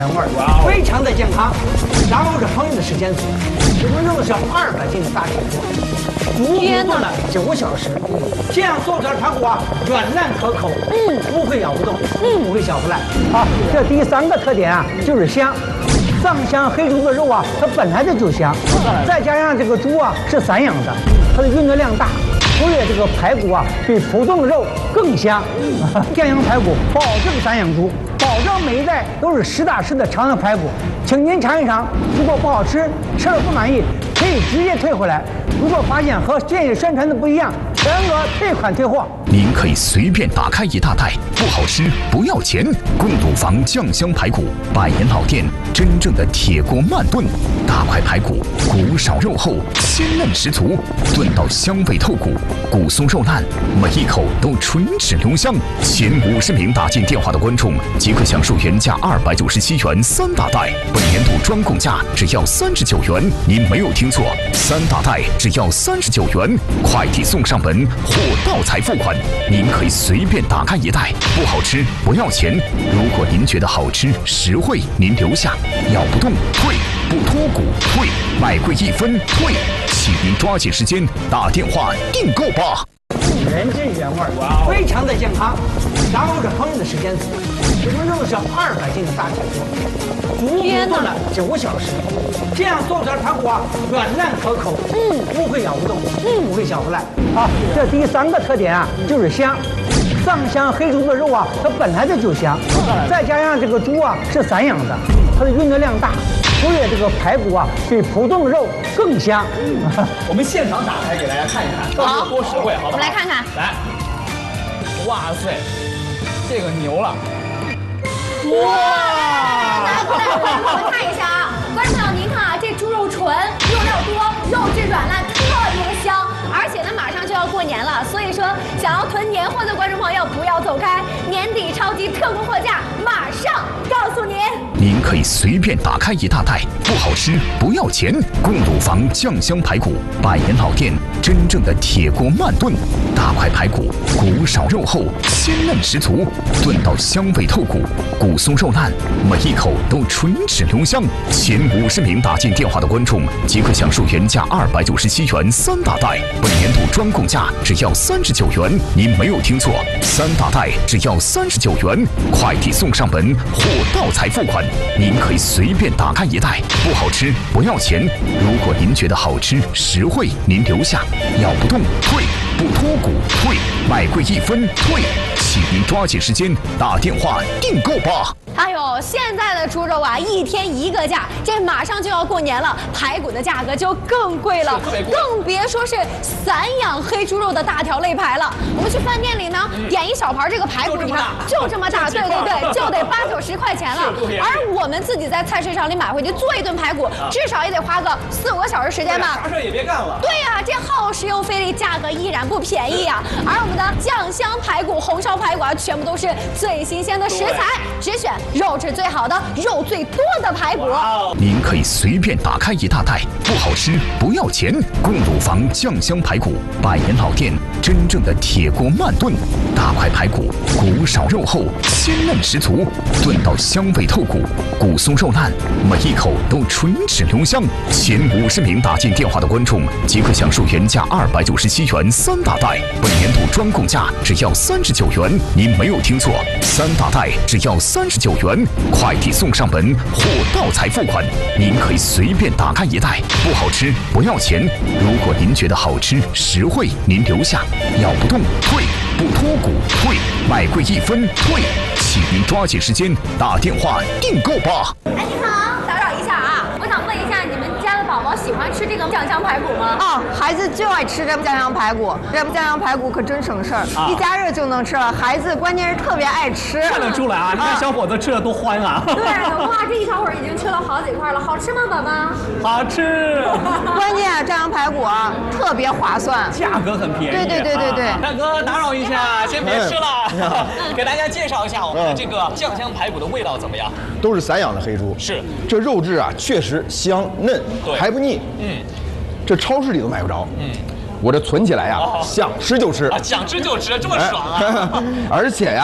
原味儿，非常的健康，掌握着烹饪的时间，10分钟的时候200斤的大铁锅，足足炖了9个小时，这样做出来的排骨啊，软烂可口，不会咬不动，不会小不烂。好，这第3个特点啊，就是香。藏香黑猪的肉啊，它本来就香，再加上这个猪啊是散养的，它的运动量大。 所以这个排骨啊，比普通的肉更香。酱香排骨保证散养猪，保证每一代都是实打实的长江排骨。请您尝一尝，如果不好吃，吃了不满意，可以直接退回来。如果发现和建议宣传的不一样，全额退款退货。 您可以随便打开一大袋，不好吃不要钱。贡笃坊酱香排骨，100年老店，真正的铁锅慢炖，大块排骨，骨少肉厚，鲜嫩十足，炖到香味透骨。 骨松肉烂，每一口都唇齿留香。前50名打进电话的观众即可享受原价297元3大袋，本年度专供价只要39元。您没有听错，3大袋只要39元，快递送上门，货到才付款。您可以随便打开一袋，不好吃不要钱。如果您觉得好吃实惠，您留下，咬不动退，不脱骨退，买贵1分退。 请您抓紧时间打电话订购吧。 原汁原味儿，非常的健康，掌握着烹饪的时间，10分钟的时候200斤的大铁锅，足足炖了9个小时，这样做出来的排骨啊，软烂可口，不会咬不动，不会小不烂。好，这第3个特点啊，就是香。 藏香黑猪的肉啊，它本来就香，再加上这个猪啊是散养的，它的运动量大，所以这个排骨啊比普通的肉更香。 我们现场打开给大家看一看，到底有多实惠，好不好？ 我们来看看， 来，哇塞，这个牛了， 哇！拿过来，我们看一下啊，观众朋友您看啊，这猪肉纯，肉料多，肉质软烂，特别香。 而且呢，马上就要过年了，所以说想要囤年货的观众朋友不要走开，年底超级特供货架马上告诉您。 您可以随便打开一大袋，不好吃不要钱。贡笃坊酱香排骨，100年老店，真正的铁锅慢炖，大块排骨，骨少肉厚，鲜嫩十足，炖到香味透骨，骨松肉烂，每一口都唇齿留香。前50名打进电话的观众即可享受原价297元3大袋。 本年度专供价只要39元，您没有听错，3大袋只要39元，快递送上门，货到才付款。您可以随便打开一袋，不好吃不要钱。如果您觉得好吃实惠，您留下，咬不动退，不脱骨退，买贵1分退。请您抓紧时间打电话订购吧。 哎呦，现在的猪肉啊，1天1个价，这马上就要过年了，排骨的价格就更贵了，更别说是散养黑猪肉的大条肋排了。我们去饭店里呢，点一小盘这个排骨，你看就这么大，对对对，就得80、90块钱了。而我们自己在菜市场里买回去做一顿排骨，至少也得花个4、5个小时时间吧。 啥事也别干了。 对呀，这耗时又费力，价格依然不便宜呀。而我们的酱香排骨、红烧排骨啊，全部都是最新鲜的食材，只选 肉质最好的、肉最多的排骨。 您可以随便打开一大袋，不好吃不要钱。贡笃坊酱香排骨，100年老店，真正的铁锅慢炖，大块排骨，骨少肉厚，鲜嫩十足，炖到香味透骨，骨松肉烂，每一口都唇齿留香。前50名打进电话的观众即可享受原价297元3大袋，本年度专供价只要39元。您没有听错，3大袋只要39元，快递送上门，货到才付款。您可以随便打开一袋，不好吃不要钱。如果您觉得好吃实惠，您留下，咬不动退，不脱骨退，买贵1分退。请您抓紧时间打电话订购吧。 哎，你好，打扰一下啊，我想问一下，你们家的宝宝喜欢吃这个酱香排骨吗？ 哦，孩子就爱吃这酱香排骨，这酱香排骨可真省事儿，一加热就能吃了。孩子关键是特别爱吃， 看得出来啊，你看小伙子吃的多欢啊！ 对，哇，这一小会儿已经吃了好几块了，好吃吗，宝宝？ 好吃， 关键啊，酱香排骨啊特别划算， 价格很便宜。 对。 大哥，打扰一下，先别吃了，给大家介绍一下我们的这个酱香排骨的味道怎么样？ 都是散养的黑猪， 是这肉质啊，确实香嫩，还不腻。这超市里都买不着。我这存起来呀，想吃就吃啊，想吃就吃，这么爽啊！ 而且呀，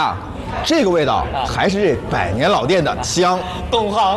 这个味道还是这100年老店的香。 懂行。